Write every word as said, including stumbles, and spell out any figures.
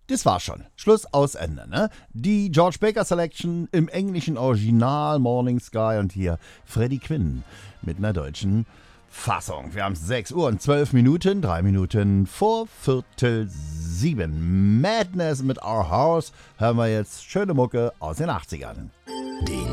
Das war schon. Schluss, aus, Ende, ne? Die George Baker Selection im englischen Original Morning Sky und hier Freddie Quinn mit einer deutschen Fassung. Wir haben sechs Uhr und zwölf Minuten, drei Minuten vor Viertel sieben. Madness mit Our House hören wir jetzt schöne Mucke aus den achtzigern. Die